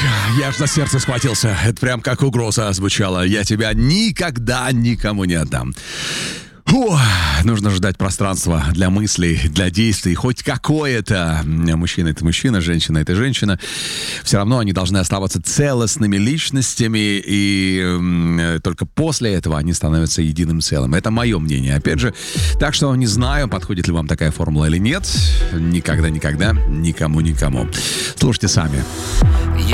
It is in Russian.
я аж за сердце схватился. Это прям как угроза звучала. Я тебя никогда никому не отдам. Фу, нужно ждать пространства для мыслей, для действий, хоть какое-то. Мужчина — это мужчина, женщина — это женщина. Все равно они должны оставаться целостными личностями, и только после этого они становятся единым целым. Это мое мнение, опять же. Так что не знаю, подходит ли вам такая формула или нет. Никогда, никому. Слушайте сами.